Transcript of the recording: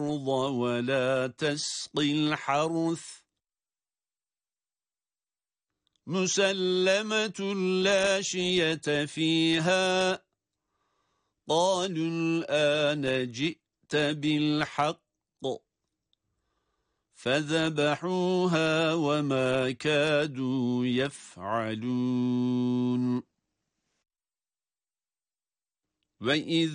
ولا تسقي الحرث مسلمة لا شية فيها قالوا الآن جئت بالحق فذبحوها وما كادوا يفعلون وإذ